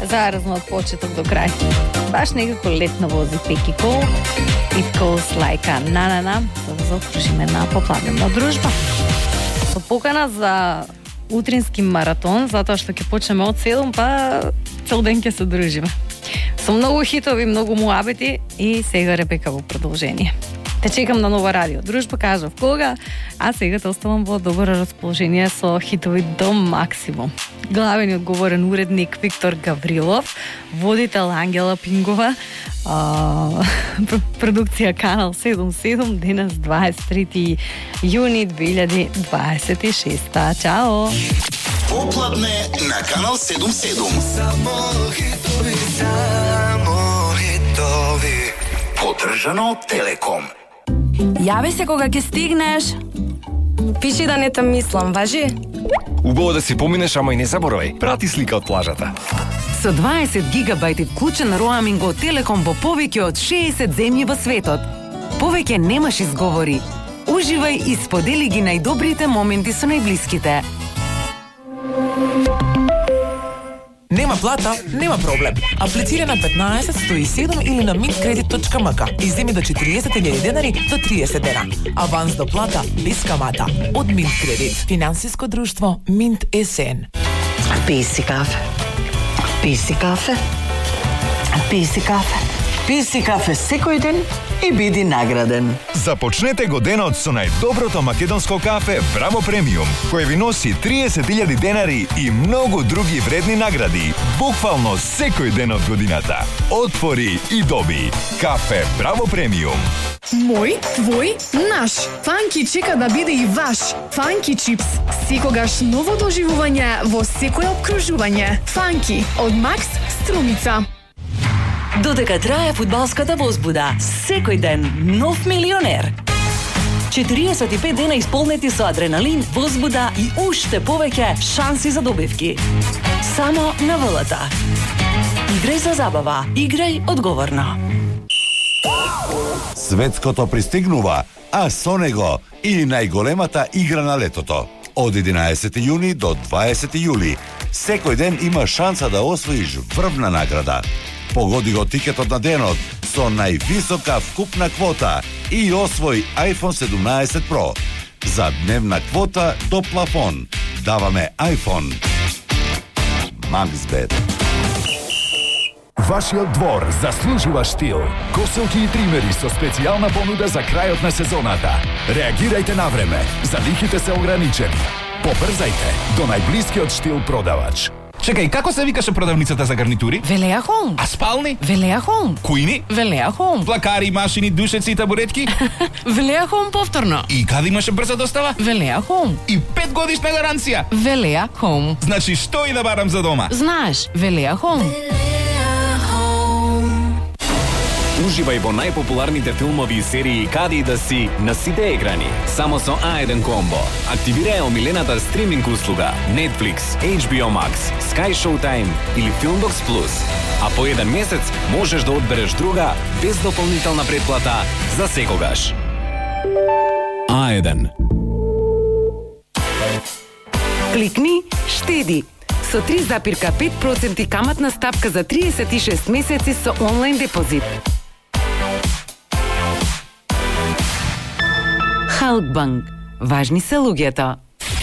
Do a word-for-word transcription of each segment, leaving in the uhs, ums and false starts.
заразно од почеток до крај. Баш некако летно вози Пеки Кол, It Goes Like a Na-Na-Na, за да заокружиме на попладневна дружба. Со покана за утрински маратон, затоа што ќе почнеме од седум, па цел ден ќе се дружиме. Со многу хитови, многу муабети и сега Ребека во продолжение. Те чекам на нова радио. Дружба кажав кога, а сега те оставам во добро расположение со хитови до максимум. Главен и одговорен уредник Виктор Гаврилов, водител Ангела Пингова, а, продукција Канал седум седум, денес дваесет и трети јуни две илјади дваесет и шеста. Чао! Попладне на Канал седум седум. Само хитови, само хитови. Поддржано од Телеком. Јави се кога ќе стигнеш. Пиши да не те мислам, важи? Убаво да си поминеш, ама и не заборавај. Прати слика од плажата. Со дваесет гигабајти вклучен роаминг од Телеком во повеќе од шеесет земји во светот. Повеќе немаш изговори. Уживај и сподели ги најдобрите моменти со најблиските. Нема плата, нема проблем. Аплицира на петнаесет сто и седум или на mintkredit точка м к и земи до четириесет илјади денари до триесет дена. Аванс до плата без камата. Од Mintkredit. Финансиско друштво Mint ес ен. Пи си кафе. Пи си кафе. Пи си кафе. Пи си кафе секој ден и биди награден. Започнете го денот со најдоброто македонско кафе Браво Премиум, кој ви носи триесет илјади денари и многу други вредни награди. Буквално секој ден од годината. Отвори и доби. Кафе Браво Премиум. Мој, твој, наш. Фанки чека да биде и ваш. Фанки чипс. Секогаш ново доживување во секое обкружување. Фанки од Макс Струмица. Додека трае фудбалската возбуда, секој ден нов милионер. четириесет и пет дена исполнети со адреналин, возбуда и уште повеќе шанси за добивки. Само на ВЛТ. Играј за забава, играј одговорно. Светското пристигнува, а со него и најголемата игра на летото. Од единаесети јуни до дваесети јули, секој ден има шанса да освоиш врвна награда. Погоди го тикетот на денот со највисока вкупна квота и освој iPhone седумнаесет Pro. За дневна квота до плафон даваме iPhone. Максбет. Вашиот двор заслужува штил. Коселки и тримери со специјална понуда за крајот на сезоната. Реагирајте на време. Залихите се ограничени. Побрзајте до најблискиот штил продавач. Чекај, како се викаше продавницата за гарнитури? Велеа Хоум. А спални? Велеа Хоум. Кујни? Велеа Хоум. Плакари, машини, душеци и табуретки? Велеа Хоум повторно. И каде имаше брза достава? Велеа Хоум. И пет годишна гаранција? Велеа Хоум. Значи, што и да барам за дома? Знаеш, Велеа Хоум. Уживај во најпопуларните филмови и серии каде и да си на сите екрани. Само со А еден комбо. Активирај омилената стриминг услуга Netflix, Ейч Би О Max, Sky Showtime или Filmbox Plus. А по еден месец можеш да одбереш друга без дополнителна претплата за секогаш. А еден. Кликни, штеди. Со три запирка пет проценти каматна ставка за триесет и шест месеци со онлайн депозит. Халкбанк. Важни се луѓето.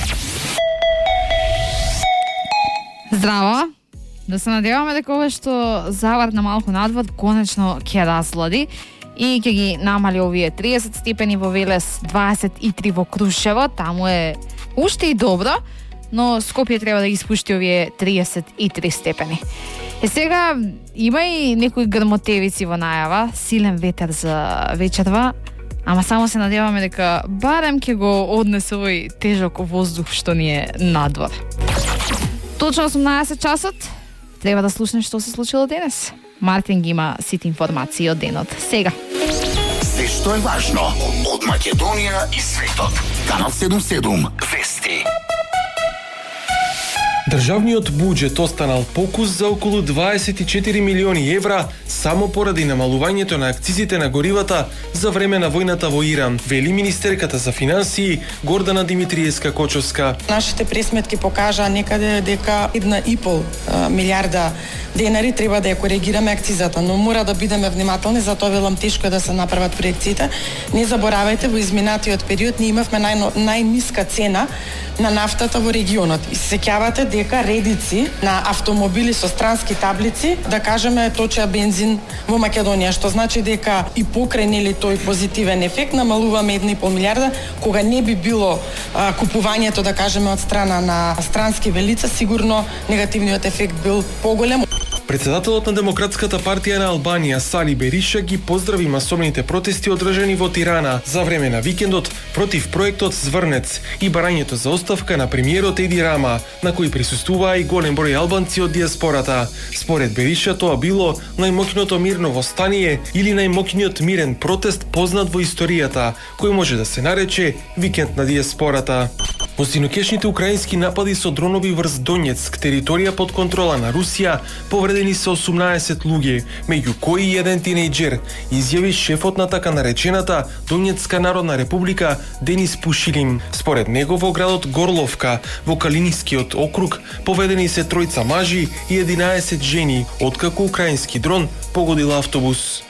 Здраво! Да се надеваме дека ова што заврна малку надвор конечно ќе разлади и ќе ги намали овие триесет степени во Велес, дваесет и три во Крушево, таму е уште и добро, но Скопје треба да ги спушти овие триесет и три степени. Е сега има и некои грмотевици во најава, силен ветер за вечерва, ама само се надеваме дека барем ќе го однесе овој тежок воздух што ни е надвор. Точно осумнаесет часот, треба да слушнеш што се случило денес. Мартин ги има сите информации од денот. Сега. Се што е важно од Македонија и светот. Канал седум седум вести. Државниот буџет останал покус за околу дваесет и четири милиони евра само поради намалувањето на акцизите на горивата за време на војната во Иран, вели министерката за финансии Гордана Димитриевска-Кочовска. Нашите пресметки покажаа некаде дека една и пол милиарда денари треба да ја коригираме акцизата, но мора да бидеме внимателни, затоа велам тешко е да се направат проекциите. Не заборавајте, во изминатиот период ние имавме нај, најниска цена на нафтата во регионот. И се сеќавате дека редици на автомобили со странски таблици, да кажеме, точеа бензин во Македонија, што значи дека и покрај нели тој позитивен ефект намалуваме една и пол милиарда, кога не би било а, купувањето, да кажеме, од страна на странски велица, сигурно негативниот ефект бил поголем. Председателот на Демократската партија на Албанија Сали Бериша ги поздрави масовните протести одржани во Тирана за време на викендот против проектот Зврнец и барањето за оставка на премиерот Еди Рама, на кој присуствуваа и голем број албанци од диаспората. Според Бериша тоа било најмоќното мирно востание или најмоќниот мирен протест познат во историјата, кој може да се нарече викенд на диаспората. Во синокешните украински напади со дронови врз Донецк, територија под контрола на Русија, повредени се осумнаесет луѓе, меѓу кои и еден тинејџер, изјави шефот на така наречената Донецка народна република Денис Пушилин. Според него во градот Горловка, во Калинискиот округ, поведени се тројца мажи и единаесет жени, откако украински дрон погодил автобус.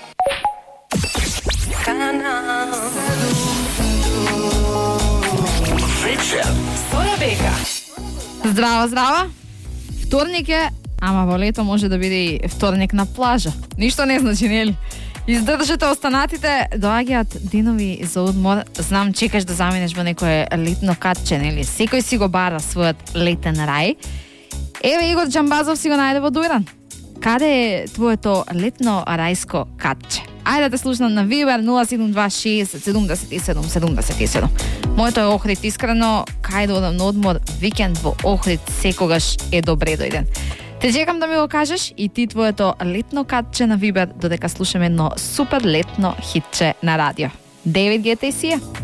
Здраво, здраво. Вторник е, ама во лето може да биде и вторник на плажа. Ништо не значи, нели? Издржете останатите, доаѓаат денови за одмор. Знам, чекаш да заминеш во некое летно катче, нели? Секој си го бара својот летен рај. Еве Игор Джамбазов си го најде во Дујран. Каде е твоето летно рајско катче? Ајде да те слушнам на Вибер нула седум два шест седумдесет и седум седумдесет и седум. Моето е Охрид, искрено, кај да одам на одмор, викенд во Охрид секогаш е добре дојден. Те чекам да ми го кажеш и ти твоето летно катче на Вибер, додека слушаме едно супер летно хитче на радио. Дейвид Гета и Сија.